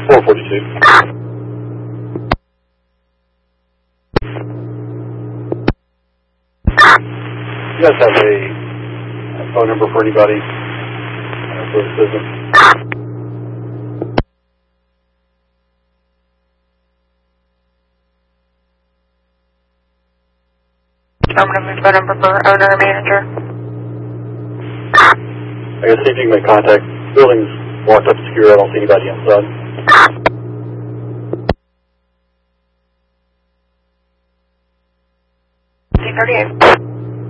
442. You guys have a phone number for anybody for this business? I'm going to move phone number for owner or manager. I guess see if you can make contact. Building's locked up secure. I don't see anybody inside. 38.